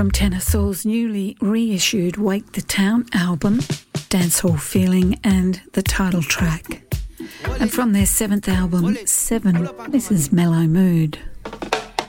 from Tenor Soul's newly reissued Wake the Town album, Dancehall Feeling and the title track. And from their 7th album, 7, this is Mellow Mood.